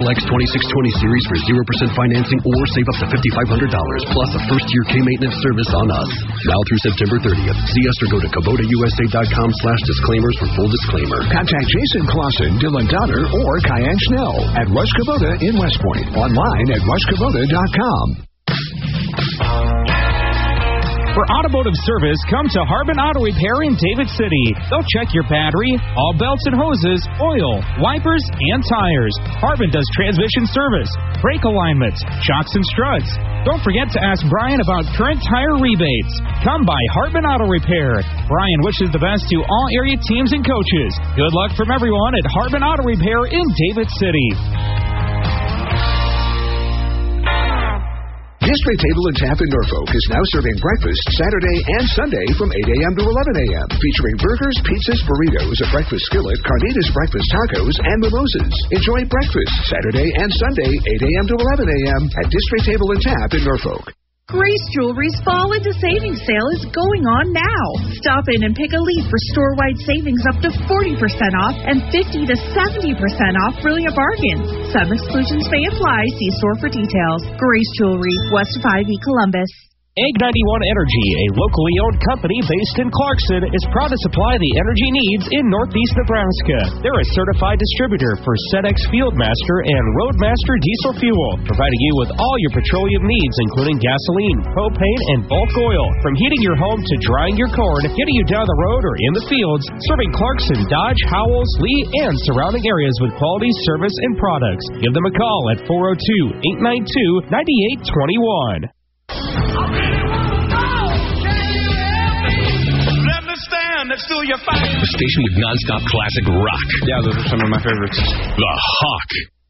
X 2620 series for 0% financing or save up to $5,500 plus a first-year K-maintenance service on us. Now through September 30th. See us or go to KubotaUSA.com/disclaimers for full disclaimer. Contact Jason Clausen, Dylan Donner, or Kyan Schnell at Rush Kubota in West Point. Online at rushkubota.com. For automotive service, come to Harbin Auto Repair in David City. They'll check your battery, all belts and hoses, oil, wipers, and tires. Harbin does transmission service, brake alignments, shocks and struts. Don't forget to ask Brian about current tire rebates. Come by Harbin Auto Repair. Brian wishes the best to all area teams and coaches. Good luck from everyone at Harbin Auto Repair in David City. District Table and Tap in Norfolk is now serving breakfast Saturday and Sunday from 8 a.m. to 11 a.m. featuring burgers, pizzas, burritos, a breakfast skillet, carnitas breakfast tacos, and mimosas. Enjoy breakfast Saturday and Sunday 8 a.m. to 11 a.m. at District Table and Tap in Norfolk. Grace Jewelry's Fall into Savings Sale is going on now. Stop in and pick a lead for store-wide savings up to 40% off and 50 to 70% off brilliant bargains. Some exclusions may apply. See store for details. Grace Jewelry, west of 5E Columbus. Egg 91 Energy, a locally owned company based in Clarkson, is proud to supply the energy needs in northeast Nebraska. They're a certified distributor for SEDEX Fieldmaster and Roadmaster diesel fuel, providing you with all your petroleum needs, including gasoline, propane, and bulk oil. From heating your home to drying your corn, getting you down the road or in the fields, serving Clarkson, Dodge, Howells, Lee, and surrounding areas with quality service and products. Give them a call at 402-892-9821. The station with nonstop classic rock. Yeah, those are some of my favorites. The Hawk.